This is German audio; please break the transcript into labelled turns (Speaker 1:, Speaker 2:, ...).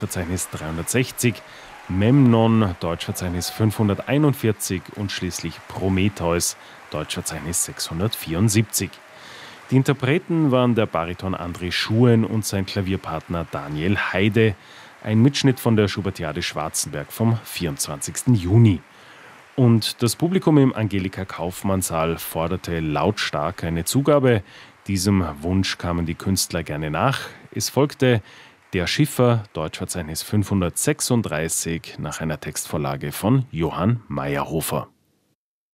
Speaker 1: Verzeichnis 360, Memnon, Deutschverzeichnis 541 und schließlich Prometheus, Deutschverzeichnis 674. Die Interpreten waren der Bariton André Schuen und sein Klavierpartner Daniel Heide. Ein Mitschnitt von der Schubertiade Schwarzenberg vom 24. Juni. Und das Publikum im Angelika-Kaufmann-Saal forderte lautstark eine Zugabe. Diesem Wunsch kamen die Künstler gerne nach. Es folgte Der Schiffer, Deutschverzeichnis 536, nach einer Textvorlage von Johann Meyerhofer.